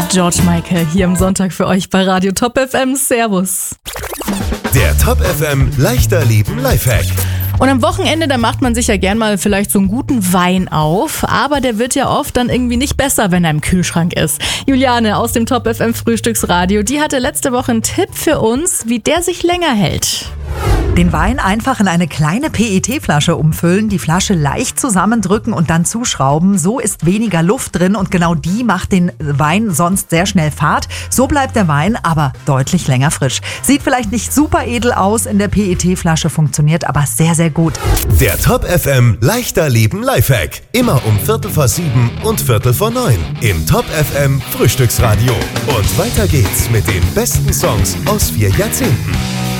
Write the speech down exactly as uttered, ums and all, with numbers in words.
George Michael hier am Sonntag für euch bei Radio Top F M. Servus. Der Top F M leichter Leben Lifehack. Und am Wochenende, da macht man sich ja gern mal vielleicht so einen guten Wein auf, aber der wird ja oft dann irgendwie nicht besser, wenn er im Kühlschrank ist. Juliane aus dem Top F M Frühstücksradio, die hatte letzte Woche einen Tipp für uns, wie der sich länger hält. Den Wein einfach in eine kleine P E T-Flasche umfüllen, die Flasche leicht zusammendrücken und dann zuschrauben. So ist weniger Luft drin und genau die macht den Wein sonst sehr schnell fad. So bleibt der Wein aber deutlich länger frisch. Sieht vielleicht nicht super edel aus in der P E T-Flasche, funktioniert aber sehr, sehr gut. Der Top F M leichter Leben Lifehack. Immer um Viertel vor sieben und Viertel vor neun im Top F M Frühstücksradio. Und weiter geht's mit den besten Songs aus vier Jahrzehnten.